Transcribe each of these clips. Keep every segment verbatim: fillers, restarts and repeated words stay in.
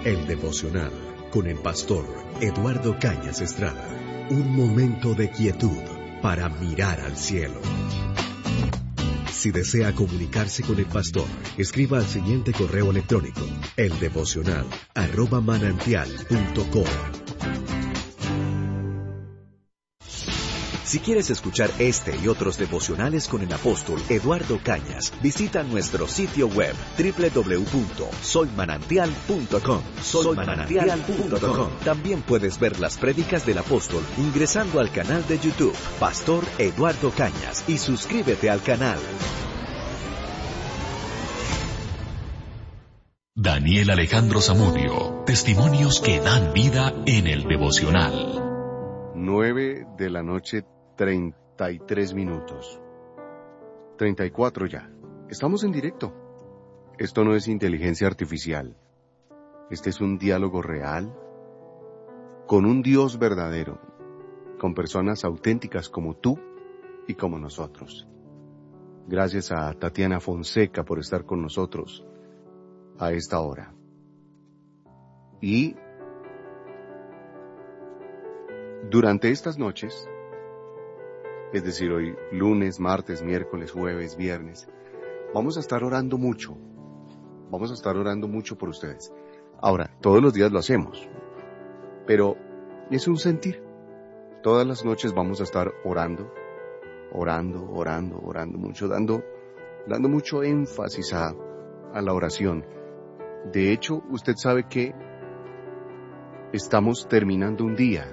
El devocional con el pastor Eduardo Cañas Estrada. Un momento de quietud para mirar al cielo. Si desea comunicarse con el pastor, escriba al siguiente correo electrónico: eldevocional arroba manantial punto com. Si quieres escuchar este y otros devocionales con el apóstol Eduardo Cañas, visita nuestro sitio web doble u doble u doble u punto soy manantial punto com. soy manantial punto com. También puedes ver las prédicas del apóstol ingresando al canal de YouTube Pastor Eduardo Cañas y suscríbete al canal. Daniel Alejandro Zamudio, testimonios que dan vida en el devocional. Nueve de la noche, treinta y tres minutos. Treinta y cuatro ya. Estamos en directo. Esto no es inteligencia artificial. Este es un diálogo real con un Dios verdadero, con personas auténticas como tú y como nosotros. Gracias a Tatiana Fonseca por estar con nosotros a esta hora. Y durante estas noches, es decir, hoy lunes, martes, miércoles, jueves, viernes, vamos a estar orando mucho. Vamos a estar orando mucho por ustedes. Ahora, todos los días lo hacemos, pero es un sentir. Todas las noches vamos a estar orando, orando, orando, orando mucho, dando, dando mucho énfasis a, a la oración. De hecho, usted sabe que estamos terminando un día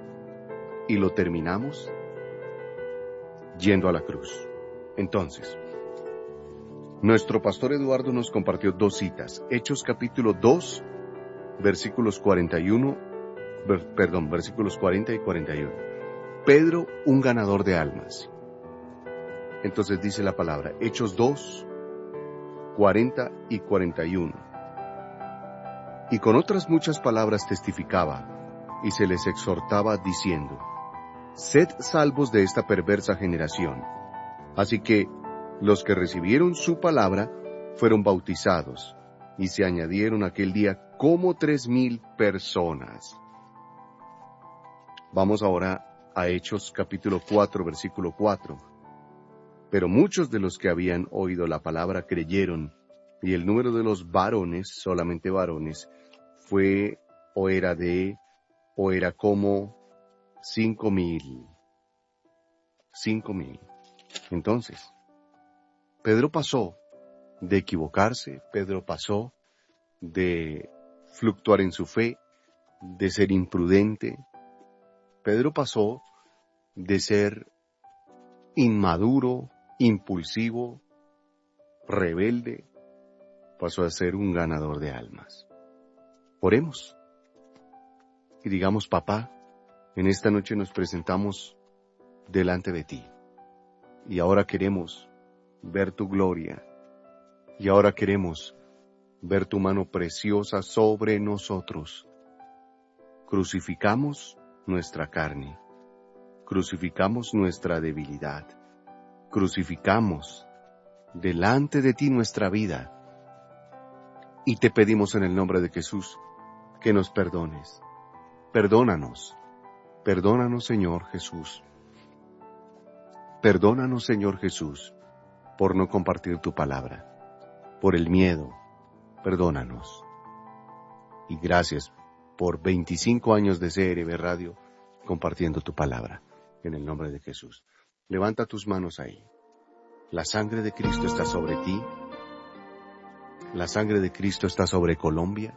y lo terminamos yendo a la cruz. Entonces, nuestro pastor Eduardo nos compartió dos citas. Hechos capítulo dos, versículos cuarenta y uno, ver, perdón, versículos cuarenta y cuarenta y uno. Pedro, un ganador de almas. Entonces dice la palabra, Hechos dos, cuarenta y cuarenta y uno. Y con otras muchas palabras testificaba, y se les exhortaba diciendo: sed salvos de esta perversa generación. Así que los que recibieron su palabra fueron bautizados, y se añadieron aquel día como tres mil personas. Vamos ahora a Hechos capítulo cuatro, versículo cuatro. Pero muchos de los que habían oído la palabra creyeron, y el número de los varones, solamente varones, fue o era de, o era como cinco mil. Cinco mil. Entonces, Pedro pasó de equivocarse, Pedro pasó de fluctuar en su fe, de ser imprudente. Pedro pasó de ser inmaduro, impulsivo, rebelde, pasó a ser un ganador de almas. Oremos y digamos: papá, en esta noche nos presentamos delante de ti, y ahora queremos ver tu gloria, y ahora queremos ver tu mano preciosa sobre nosotros. Crucificamos nuestra carne, crucificamos nuestra debilidad, crucificamos delante de ti nuestra vida, y te pedimos en el nombre de Jesús que nos perdones. Perdónanos, perdónanos, Señor Jesús. Perdónanos, Señor Jesús, por no compartir tu palabra, por el miedo. Perdónanos. Y gracias por veinticinco años de C R B Radio compartiendo tu palabra, en el nombre de Jesús. Levanta tus manos ahí. La sangre de Cristo está sobre ti. La sangre de Cristo está sobre Colombia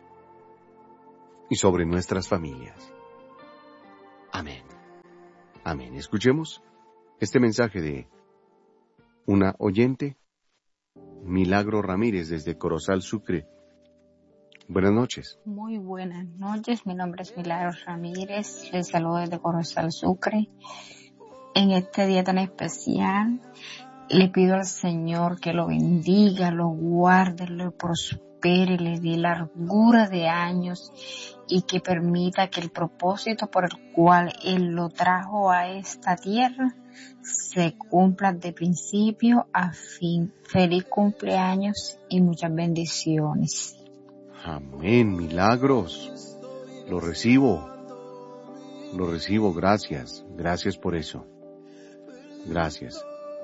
y sobre nuestras familias. Amén. Amén. Escuchemos este mensaje de una oyente, Milagro Ramírez, desde Corozal, Sucre. Buenas noches. Muy buenas noches. Mi nombre es Milagro Ramírez. Les saludo desde Corozal, Sucre. En este día tan especial, le pido al Señor que lo bendiga, lo guarde, lo prospere, le dé largura de años y que permita que el propósito por el cual Él lo trajo a esta tierra se cumpla de principio a fin. Feliz cumpleaños y muchas bendiciones. Amén, milagros. Lo recibo. Lo recibo, gracias. Gracias por eso. Gracias.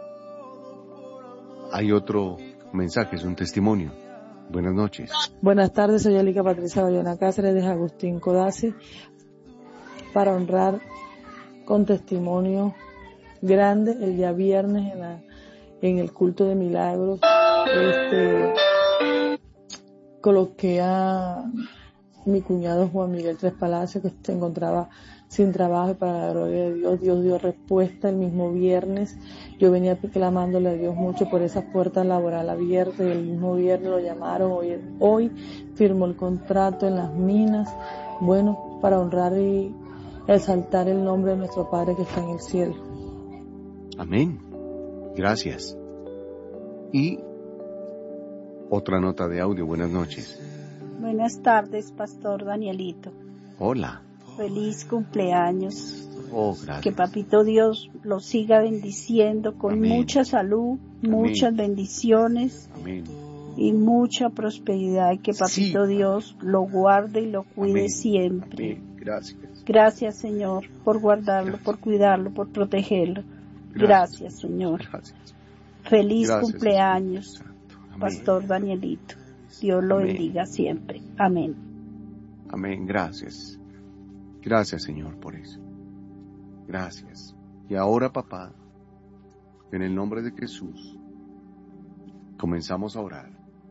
Hay otro mensaje, es un testimonio. Buenas noches. Buenas tardes, soy Alica Patricia Bayona Cáceres de Agustín Codazzi, para honrar con testimonio grande el día viernes en, la, en el culto de milagros. Este, coloqué a mi cuñado Juan Miguel Tres Palacios, que se encontraba sin trabajo, y para la gloria de Dios, Dios dio respuesta el mismo viernes. Yo venía clamándole a Dios mucho por esas puertas laborales abiertas, y el mismo viernes lo llamaron. Hoy, hoy firmó el contrato en las minas, bueno, para honrar y exaltar el nombre de nuestro Padre que está en el cielo. Amén. Gracias. Y otra nota de audio. Buenas noches. Buenas tardes, Pastor Danielito. Hola. Feliz cumpleaños. Oh, gracias. Que Papito Dios lo siga bendiciendo con Amén. mucha salud, Amén. muchas bendiciones. Amén. Y mucha prosperidad. Y que Papito Sí. Dios lo guarde y lo cuide Amén. siempre. Amén. Gracias. Gracias, Señor, por guardarlo, Gracias. por cuidarlo, por protegerlo. Gracias, Gracias, Señor. Gracias. Feliz Gracias, cumpleaños, Espíritu Santo. Amén. Pastor Danielito. Dios lo Amén. bendiga siempre. Amén. Amén. Gracias. Gracias, Señor, por eso. Gracias. Y ahora, papá, en el nombre de Jesús, comenzamos a orar.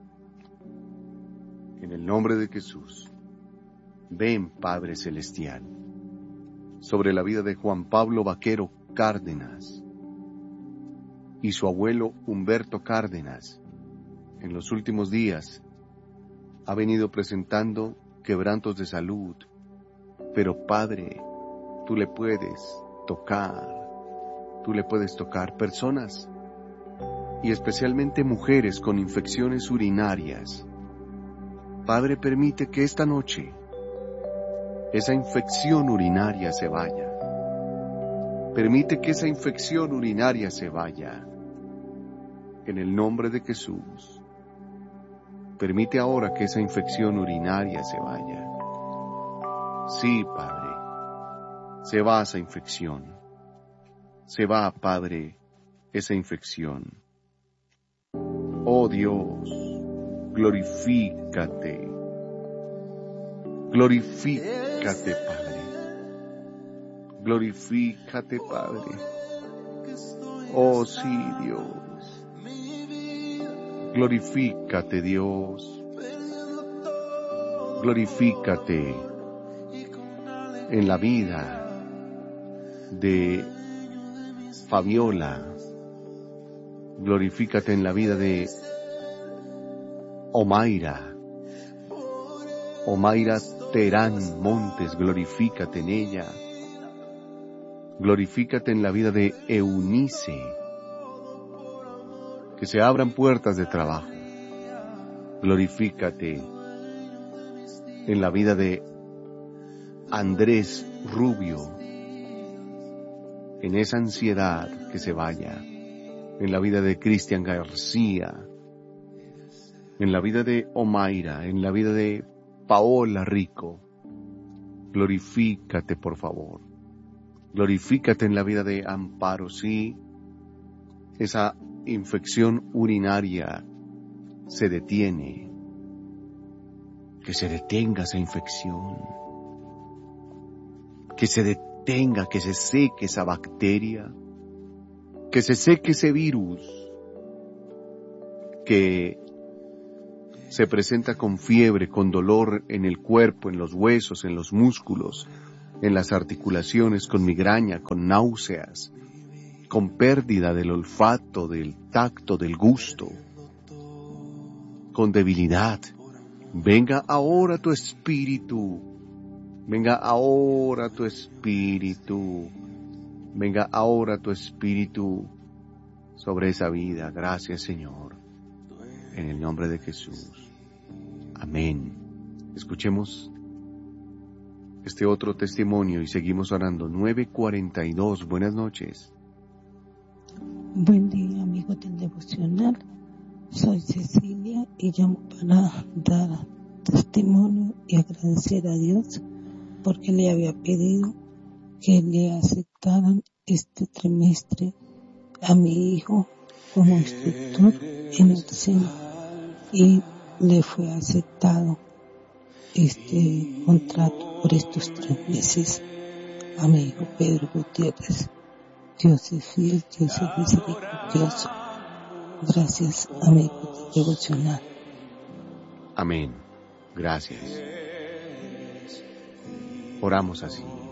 En el nombre de Jesús, ven, Padre Celestial, sobre la vida de Juan Pablo Vaquero Cárdenas y su abuelo Humberto Cárdenas. En los últimos días ha venido presentando quebrantos de salud, pero Padre, tú le puedes tocar, tú le puedes tocar personas, y especialmente mujeres con infecciones urinarias. Padre, permite que esta noche esa infección urinaria se vaya. Permite que esa infección urinaria se vaya. En el nombre de Jesús, permite ahora que esa infección urinaria se vaya. Sí, Padre, se va esa infección. Se va, Padre, esa infección. Oh Dios, glorifícate. Glorifícate, Padre. Glorifícate, Padre. Oh sí, Dios. Glorifícate, Dios. Glorifícate en la vida de Fabiola. Glorifícate en la vida de Omaira. Omaira Terán Montes, glorifícate en ella. Glorifícate en la vida de Eunice. Que se abran puertas de trabajo. Glorifícate en la vida de Andrés Rubio. En esa ansiedad que se vaya. En la vida de Cristian García. En la vida de Omaira. En la vida de Paola Rico. Glorifícate, por favor. Glorifícate en la vida de Amparo, sí. Esa infección urinaria se detiene. Que se detenga esa infección. Que se detenga, que se seque esa bacteria. Que se seque ese virus. Que se presenta con fiebre, con dolor en el cuerpo, en los huesos, en los músculos, en las articulaciones, con migraña, con náuseas, con pérdida del olfato, del tacto, del gusto, con debilidad. Venga ahora tu espíritu, venga ahora tu espíritu, venga ahora tu espíritu sobre esa vida. Gracias, Señor, en el nombre de Jesús. Amén. Escuchemos este otro testimonio y seguimos orando. nueve cuarenta y dos, buenas noches. Buen día, amigos del devocional. Soy Cecilia y llamo para dar testimonio. testimonio y agradecer a Dios porque le había pedido que le aceptaran este trimestre a mi hijo como instructor en el SENA y le fue aceptado este contrato por estos tres meses a mi hijo Pedro Gutiérrez. Dios es fiel, Dios es misericordioso. Gracias, amigo devocional. Amén. Gracias. Oramos así.